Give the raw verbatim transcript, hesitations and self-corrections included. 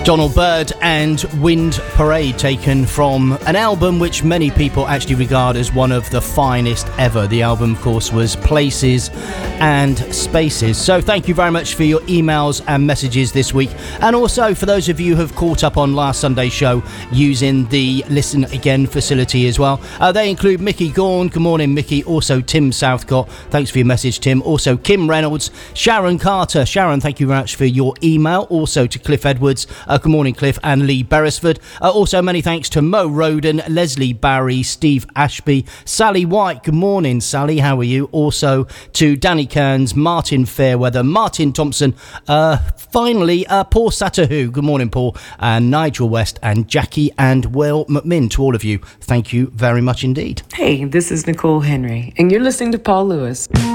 Donald Byrd and Wind Parade, taken from an album which many people actually regard as one of the finest ever. The album, of course, was Places and Spaces. So thank you very much for your emails and messages this week. And also for those of you who have caught up on last Sunday's show using the Listen Again facility as well. Uh, they include Mickey Gorn. Good morning, Mickey. Also Tim Southcott. Thanks for your message, Tim. Also Kim Reynolds, Sharon Carter. Sharon, thank you very much for your email. Also to Cliff Edwards. Uh, good morning, Cliff, and Lee Beresford. Uh, also, many thanks to Mo Roden, Leslie Barry, Steve Ashby, Sally White. Good morning, Sally. How are you? Also to Danny Kearns, Martin Fairweather, Martin Thompson. Uh, finally, uh, Paul Satahu. Good morning, Paul. And Nigel West and Jackie and Will McMinn. To all of you, thank you very much indeed. Hey, this is Nicole Henry, and you're listening to Paul Lewis.